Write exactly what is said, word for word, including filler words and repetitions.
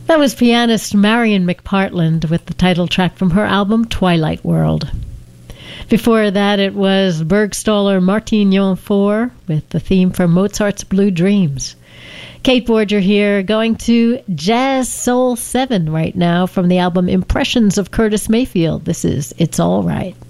That was pianist Marion McPartland with the title track from her album Twilight World. Before that, it was Bergstoller Martignon four with the theme from Mozart's Blue Dreams. Kate Borger here, going to Jazz Soul seven right now from the album Impressions of Curtis Mayfield. This is It's All Right.